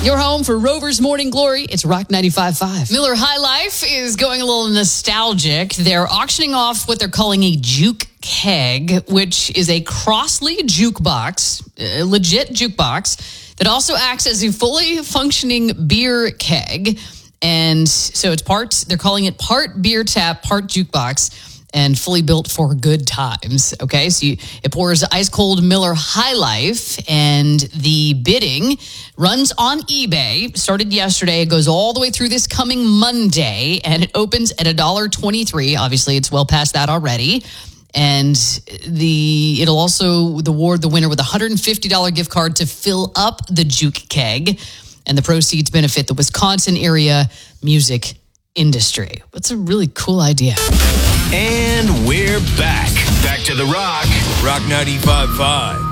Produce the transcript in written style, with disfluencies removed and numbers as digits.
Your home for Rover's Morning Glory. It's Rock 95.5. Miller High Life is going a little nostalgic. They're auctioning off what they're calling a juke keg, which is a Crossley jukebox, a legit jukebox, that also acts as a fully functioning beer keg. And so they're calling it part beer tap, part jukebox, and fully built for good times. Okay, so it pours ice cold Miller High Life, and the bidding runs on eBay. Started yesterday, it goes all the way through this coming Monday, and it opens at $1.23. Obviously, it's well past that already. And it'll also award the winner with a $150 gift card to fill up the juke keg, and the proceeds benefit the Wisconsin area music industry. It's a really cool idea. And we're back. Back to the Rock. Rock 95.5.